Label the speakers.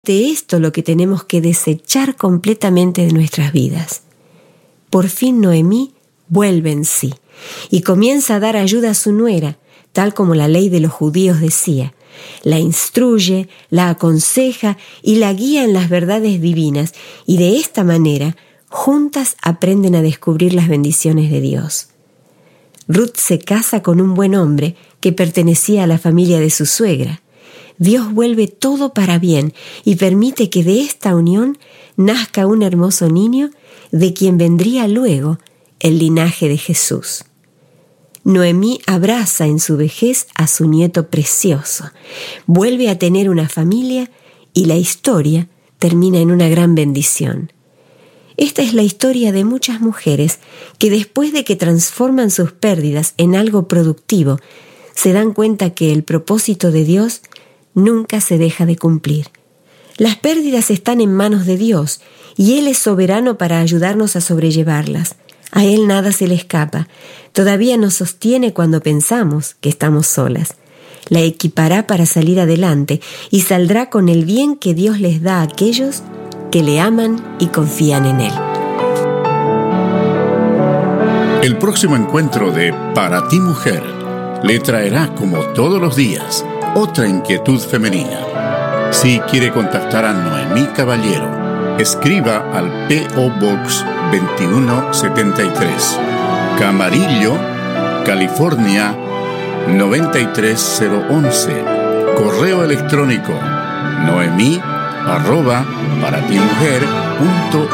Speaker 1: de esto lo que tenemos que desechar completamente de nuestras vidas. Por fin Noemí vuelve en sí y comienza a dar ayuda a su nuera, tal como la ley de los judíos decía. La instruye, la aconseja y la guía en las verdades divinas, y de esta manera juntas aprenden a descubrir las bendiciones de Dios. Ruth se casa con un buen hombre que pertenecía a la familia de su suegra. Dios vuelve todo para bien y permite que de esta unión nazca un hermoso niño de quien vendría luego el linaje de Jesús. Noemí abraza en su vejez a su nieto precioso, vuelve a tener una familia y la historia termina en una gran bendición. Esta es la historia de muchas mujeres que después de que transforman sus pérdidas en algo productivo, se dan cuenta que el propósito de Dios nunca se deja de cumplir. Las pérdidas están en manos de Dios y Él es soberano para ayudarnos a sobrellevarlas. A Él nada se le escapa. Todavía nos sostiene cuando pensamos que estamos solas. La equipará para salir adelante y saldrá con el bien que Dios les da a aquellos que le aman y confían en Él.
Speaker 2: El próximo encuentro de Para ti Mujer le traerá, como todos los días, otra inquietud femenina. Si quiere contactar a Noemí Caballero, escriba al P.O. Box 2173, Camarillo, California 93011. Correo electrónico noemi@paratimujer.org.